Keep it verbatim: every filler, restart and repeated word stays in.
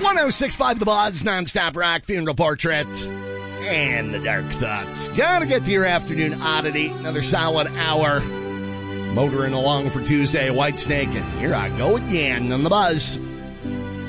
one oh six point five The Buzz, nonstop rock, funeral portrait, and the dark thoughts. Gotta get to your afternoon oddity. Another solid hour. Motoring along for Tuesday, Whitesnake, and here I go again on The Buzz.